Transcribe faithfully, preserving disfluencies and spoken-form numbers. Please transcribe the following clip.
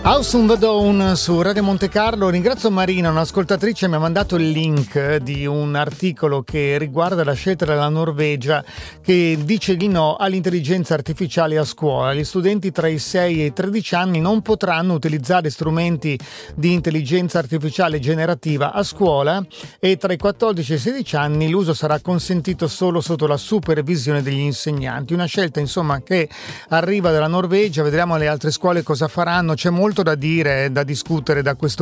House on the Dawn su Radio Monte Carlo. Ringrazio Marina, un'ascoltatrice, mi ha mandato il link di un articolo che riguarda la scelta della Norvegia che dice di no all'intelligenza artificiale a scuola. Gli studenti tra i sei e i tredici anni non potranno utilizzare strumenti di intelligenza artificiale generativa a scuola e tra i quattordici e i sedici anni l'uso sarà consentito solo sotto la supervisione degli insegnanti. Una scelta insomma che arriva dalla Norvegia, vedremo le altre scuole cosa faranno. C'è molto da dire, da discutere da questo